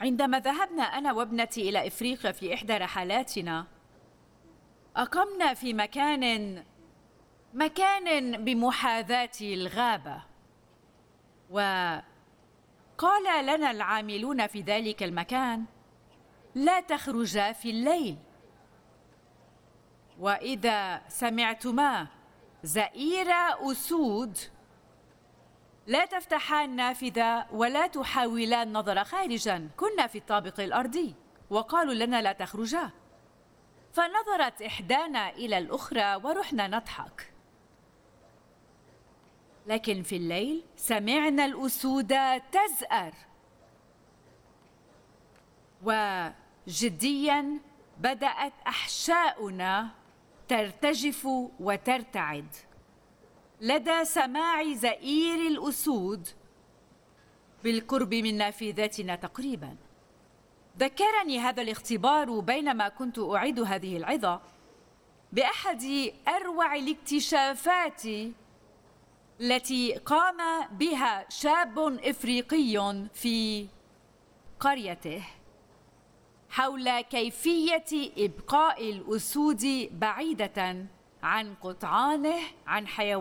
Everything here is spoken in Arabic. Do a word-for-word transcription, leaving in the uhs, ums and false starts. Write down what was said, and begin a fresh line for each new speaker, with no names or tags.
عندما ذهبنا أنا وابنتي إلى إفريقيا في إحدى رحلاتنا، أقمنا في مكان مكان بمحاذاة الغابة، وقال لنا العاملون في ذلك المكان: لا تخرجا في الليل، وإذا سمعتما زئير أسود لا تفتحا النافذة ولا تحاولا النظر خارجا. كنا في الطابق الأرضي وقالوا لنا لا تخرجا، فنظرت إحدانا إلى الأخرى ورحنا نضحك. لكن في الليل سمعنا الأسود تزأر، وجديا بدأت أحشاؤنا ترتجف وترتعد لدى سماع زئير الأسود بالقرب من نافذتنا تقريبا. ذكرني هذا الاختبار بينما كنت أعيد هذه العظة بأحد أروع الاكتشافات التي قام بها شاب إفريقي في قريته حول كيفية إبقاء الأسود بعيدة عن قطعانه عن حيوانات